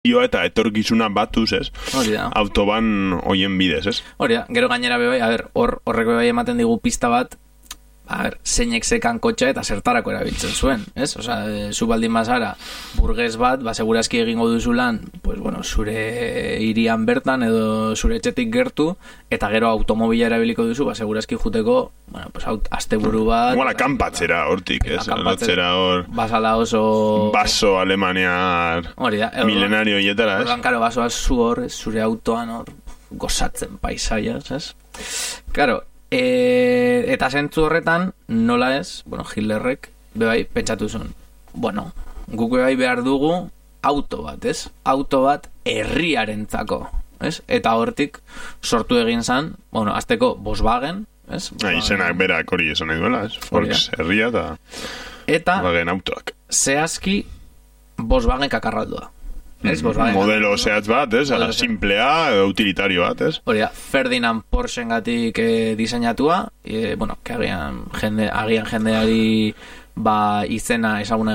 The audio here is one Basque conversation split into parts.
eta etorkizuna batuz, ez? Hori da. Autoban hoien bidez, ez? Hori da, gero gainera bebai, horrek bebai ematen digu pista bat, zeinek zekan kotxa eta zertarako erabiltzen zuen, ez? Osea, zu baldin bazara burges bat, segurazki egingo duzu lan, pues bueno, zure hirian bertan edo zure etxetik gertu, eta gero automobila erabiliko duzu, segurazki juteko, bueno, pues asteburu bat... Igual akanpatzera hortik, ez? Lotzera hor... Basala oso... Baso alemaniar... Hori da. Milenario hietara, ez? Orduan, karo, basoa zu hor, zure autoan hor, gozatzen paisaiaz, ez? Karo, eta zentzu horretan, nola ez, bueno, Hitlerrek, bebai, pentsatu zuen. Bueno, guk bebai behar dugu auto bat, ez? Auto bat herriarentzako, ez? Eta hortik sortu egin zan, bueno, azteko Volkswagen, ez? Izenak berak hori esan nahi duela, ez? Volks herria eta Volkswagen autoak. Zehazki Volkswagen kakarraldua. Modelo zehatz bat, ez? Simplea, utilitario bat, ez? Hori da, Ferdinand Porschen gatik diseinatua, bueno, que agian jendeari izena esaguna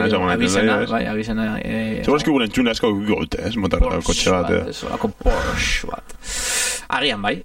abizena Zegoazki gure entzune asko gote, ez? Motarra kotxe bat, Olako Porsche bat. Agian bai.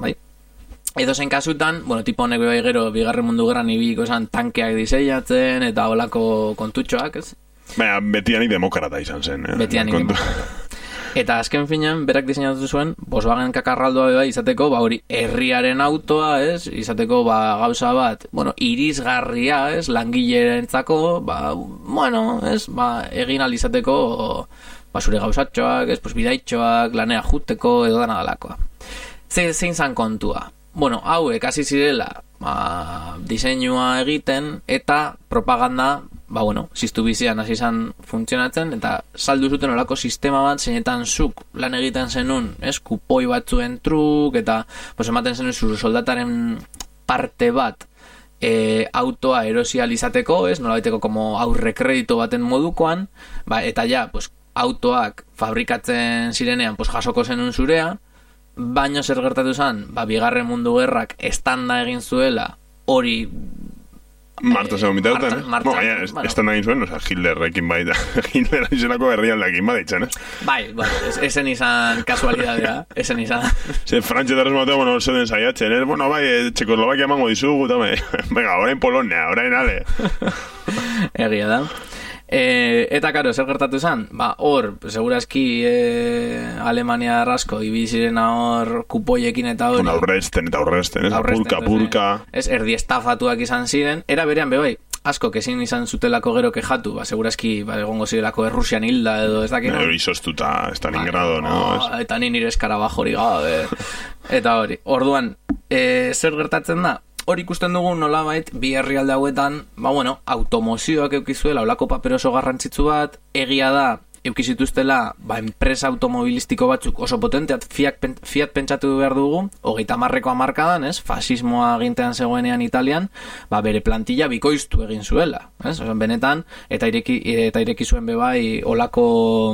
Edo zen kasutan, bueno, tipo honek bai gero bigarren mundu gerran ibiliko esan tankeak diseinatzen eta olako kontutxoak, ez? Baina, betianik demokrata izan zen. Betianik demokrata. Eta azken finean, berak diseinatu zuen, Volkswagen kakarraldoa beba izateko, hori herriaren autoa, ez? Izateko, gauza bat, bueno, irisgarria, ez? Langilerentzako, bueno, ez? Egin alizateko, zure gauzatxoak, ez? Bidaitxoak, lanea juteko, edo dana dalakoa. Zein zan kontua? Bueno, hauek hasi zirela, diseinua egiten, eta propaganda, ziztu bizian hasi izan funtzionatzen, eta saldu zuten olako sistema bat, zeinetan zuk lan egiten zenun, ez, kupoi batzuen truk, eta ematen zenun zure soldataren parte bat autoa erosializateko, ez, nolabaiteko como aurre kredito baten modukoan, eta ja, autoak fabrikatzen zirenean, jasoko zenun zurea, baino zer gertatu zen, bigarren mundu gerrak estanda egin zuela, hori Marta zegoen mitautan, estanda egin zuen, Hitlerrekin bai, Hitler izenako herrialdekin baditzen, ez? Bai, esen izan kasualidadea, esen izan. Frantxetarrez matea, bueno, zeuden saiatzen, bueno, bai, Txekoslovakia emango dizugu, venga, orain Polonia, orain ale. Egia da. Eta karo, zer gertatu zen? Hor, segurazki Alemania arrasko ibiziren hor kupoiekin eta hori aurrezten, apurka erdi estafatuak izan ziren. Era berean bebai, asko ezin izan zutelako gero kejatu, segurazki egongo zirelako Errusian hilda edo ez dakit. Izoztuta, Stalingrado, eta nire eskarabajori gabe. Eta hori, orduan, zer gertatzen da? Hor ikusten dugu nolabait bi herrialde hauetan, automozioak eukizuela, olako paper oso garrantzitsu bat, egia da, eukizituztela, enpresa automobilistiko batzuk oso potenteat, Fiat pentsatu behar dugu, 30ko hamarkadan, ez, fasismoa gintean zegoenean Italian, bere plantilla bikoiztu egin zuela, ez, benetan, eta ireki zuen bebai olako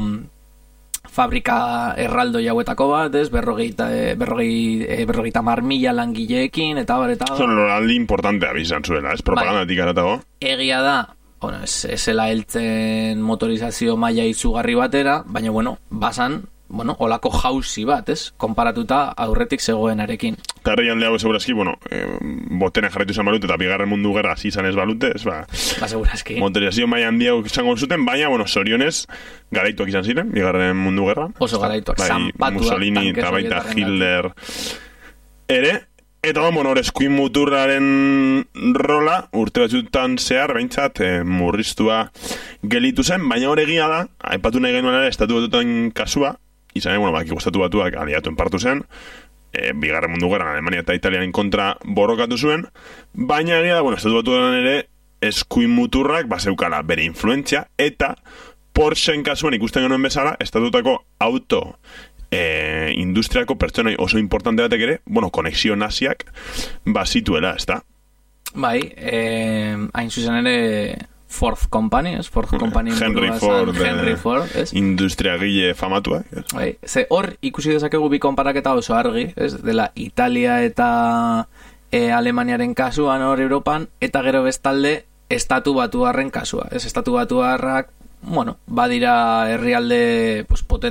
fabrika erraldo jauetako bat, ez, 50.000 langileekin, eta bar. Zon loraldi importantea bizan zuela, ez, propagandatik aratago. Egia da, esela heltzen motorizazio maila izugarri batera, baina, basan, olako jauzi bat, ez, konparatuta aurretik zegoenarekin. Eta herrialde hau segurazki, botena jarraitu izan balute, eta bigarren mundu gerra hasi izan ez balute, ez, segurazki. Motorizazio maila handia izango zuten, baina, sorionez, garaituak izan ziren, bigarren mundu gerra. Oso garaituak, zanpatuak. Mussolini eta baita Hitler ere, eta hor eskuin muturraren rola, urte batzutan zehar, behintzat, murriztua gelitu zen, baina hor egia da, aipatu nahi genuen ere, estatu batutan kasua, izan, estatu batuak aliatuen partu zen, bigarren mundu gerran Alemania eta Italianen kontra borrokatu zuen, baina egia da, estatu batuan ere eskuin muturrak bazeukala bere influentzia, eta Porschen kasuan ikusten genuen bezala, estatutako auto industriako pertsonai oso importante batek ere, konexio naziak bazituela, ez da? Bai, hain zuzen ere Ford Company, ez? Ford Company Henry Ford, ez? Industriagile famatua, ez? Bai, ze hor ikusi dezakegu bi konparaketa oso argi, ez? Dela Italia eta Alemaniaren kasuan hor Europan, eta gero bestalde estatu batuarren kasua, ez? Estatu batuarrak bueno, badira herrialde pues,